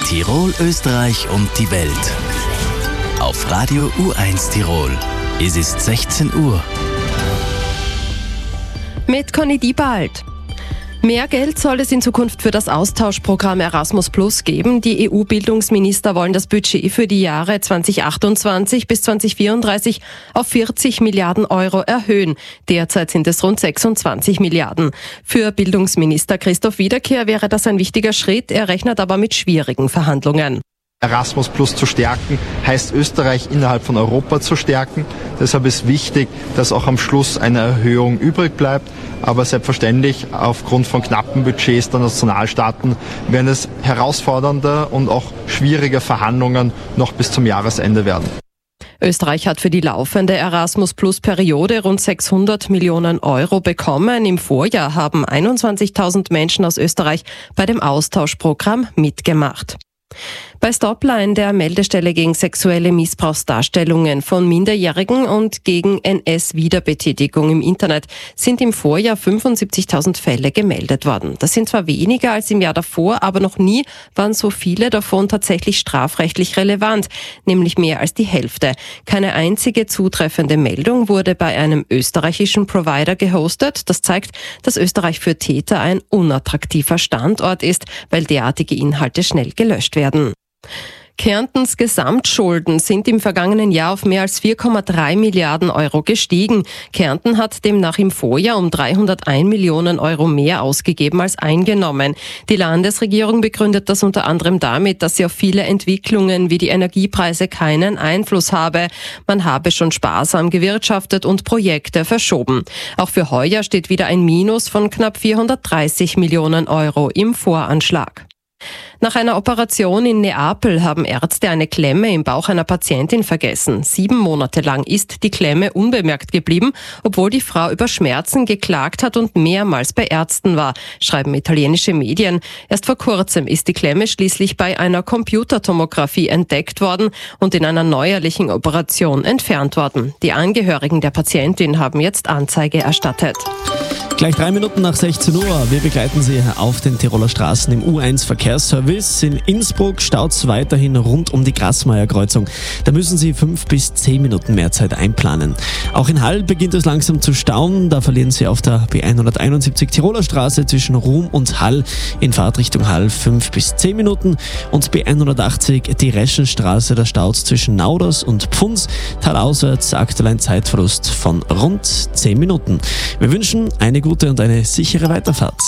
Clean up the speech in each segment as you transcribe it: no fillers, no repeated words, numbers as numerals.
Tirol, Österreich und die Welt. Auf Radio U1 Tirol. Es ist 16 Uhr. Mit Conny Diebald. Mehr Geld soll es in Zukunft für das Austauschprogramm Erasmus Plus geben. Die EU-Bildungsminister wollen das Budget für die Jahre 2028 bis 2034 auf 40 Milliarden Euro erhöhen. Derzeit sind es rund 26 Milliarden. Für Bildungsminister Christoph Wiederkehr wäre das ein wichtiger Schritt. Er rechnet aber mit schwierigen Verhandlungen. Erasmus Plus zu stärken, heißt Österreich innerhalb von Europa zu stärken. Deshalb ist wichtig, dass auch am Schluss eine Erhöhung übrig bleibt. Aber selbstverständlich, aufgrund von knappen Budgets der Nationalstaaten werden es herausfordernde und auch schwierige Verhandlungen noch bis zum Jahresende werden. Österreich hat für die laufende Erasmus-Plus-Periode rund 600 Millionen Euro bekommen. Im Vorjahr haben 21.000 Menschen aus Österreich bei dem Austauschprogramm mitgemacht. Bei Stopline, der Meldestelle gegen sexuelle Missbrauchsdarstellungen von Minderjährigen und gegen NS-Wiederbetätigung im Internet, sind im Vorjahr 75.000 Fälle gemeldet worden. Das sind zwar weniger als im Jahr davor, aber noch nie waren so viele davon tatsächlich strafrechtlich relevant, nämlich mehr als die Hälfte. Keine einzige zutreffende Meldung wurde bei einem österreichischen Provider gehostet. Das zeigt, dass Österreich für Täter ein unattraktiver Standort ist, weil derartige Inhalte schnell gelöscht werden. Kärntens Gesamtschulden sind im vergangenen Jahr auf mehr als 4,3 Milliarden Euro gestiegen. Kärnten hat demnach im Vorjahr um 301 Millionen Euro mehr ausgegeben als eingenommen. Die Landesregierung begründet das unter anderem damit, dass sie auf viele Entwicklungen wie die Energiepreise keinen Einfluss habe. Man habe schon sparsam gewirtschaftet und Projekte verschoben. Auch für heuer steht wieder ein Minus von knapp 430 Millionen Euro im Voranschlag. Nach einer Operation in Neapel haben Ärzte eine Klemme im Bauch einer Patientin vergessen. 7 Monate lang ist die Klemme unbemerkt geblieben, obwohl die Frau über Schmerzen geklagt hat und mehrmals bei Ärzten war, schreiben italienische Medien. Erst vor kurzem ist die Klemme schließlich bei einer Computertomographie entdeckt worden und in einer neuerlichen Operation entfernt worden. Die Angehörigen der Patientin haben jetzt Anzeige erstattet. Gleich 3 Minuten nach 16 Uhr. Wir begleiten Sie auf den Tiroler Straßen im U1 Verkehrsservice. In Innsbruck staut's weiterhin rund um die Grasmeier-Kreuzung. Da müssen Sie 5 bis 10 Minuten mehr Zeit einplanen. Auch in Hall beginnt es langsam zu stauen. Da verlieren Sie auf der B171 Tiroler Straße zwischen Ruhm und Hall in Fahrtrichtung Hall 5 bis 10 Minuten. Und B180 die Reschenstraße, da staut's zwischen Nauders und Pfunds. Talauswärts aktuell ein Zeitverlust von rund 10 Minuten. Wir wünschen eine gute und eine sichere Weiterfahrt.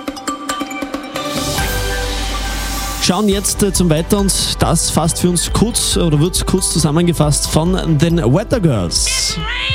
Schauen jetzt zum Wetter und das fasst für uns kurz oder wird kurz zusammengefasst von den Weather Girls.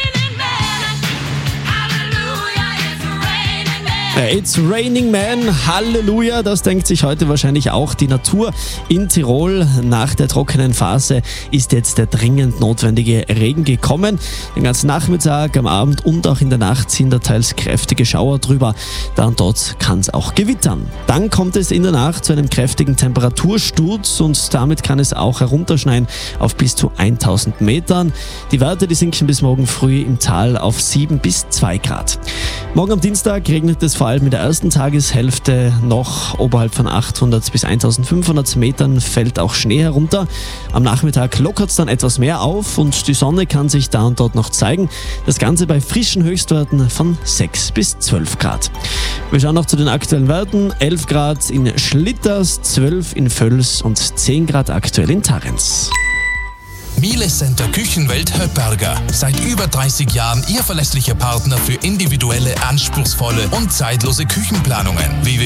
It's raining man, Halleluja, das denkt sich heute wahrscheinlich auch die Natur in Tirol. Nach der trockenen Phase ist jetzt der dringend notwendige Regen gekommen. Den ganzen Nachmittag, am Abend und auch in der Nacht ziehen da teils kräftige Schauer drüber. Da und dort kann es auch gewittern. Dann kommt es in der Nacht zu einem kräftigen Temperatursturz und damit kann es auch herunterschneien auf bis zu 1000 Metern. Die Werte, die sinken bis morgen früh im Tal auf 7 bis 2 Grad. Morgen am Dienstag regnet es vor allem in der ersten Tageshälfte noch. Oberhalb von 800 bis 1500 Metern fällt auch Schnee herunter. Am Nachmittag lockert es dann etwas mehr auf und die Sonne kann sich da und dort noch zeigen. Das Ganze bei frischen Höchstwerten von 6 bis 12 Grad. Wir schauen noch zu den aktuellen Werten. 11 Grad in Schlitters, 12 in Völs und 10 Grad aktuell in Tarenz. Miele Center Küchenwelt Höpperger. Seit über 30 Jahren Ihr verlässlicher Partner für individuelle, anspruchsvolle und zeitlose Küchenplanungen.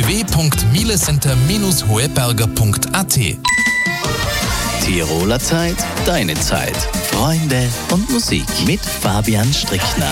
www.mielecenter-hoeberger.at. Tiroler Zeit, deine Zeit. Freunde und Musik mit Fabian Strickner.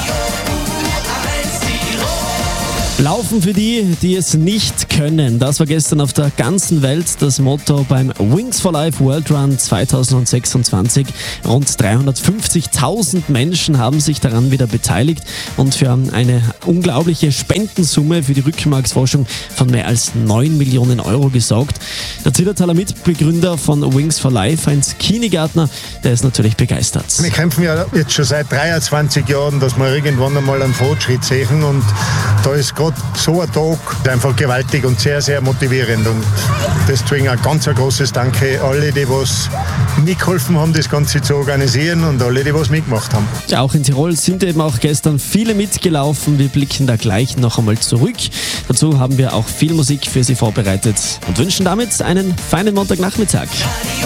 Laufen für die, die es nicht können. Das war gestern auf der ganzen Welt das Motto beim Wings for Life World Run 2026. Rund 350.000 Menschen haben sich daran wieder beteiligt und für eine unglaubliche Spendensumme für die Rückenmarksforschung von mehr als 9 Millionen Euro gesorgt. Der Zillertaler Mitbegründer von Wings for Life, Heinz Kienigartner, der ist natürlich begeistert. Wir kämpfen ja jetzt schon seit 23 Jahren, dass wir irgendwann einmal einen Fortschritt sehen und da ist gerade gerade so ein Tag ist einfach gewaltig und sehr, sehr motivierend. Und deswegen ein ganz großes Danke alle, die was mitgeholfen haben, das Ganze zu organisieren und alle, die was mitgemacht haben. Ja, auch in Tirol sind eben auch gestern viele mitgelaufen. Wir blicken da gleich noch einmal zurück. Dazu haben wir auch viel Musik für Sie vorbereitet und wünschen damit einen feinen Montagnachmittag.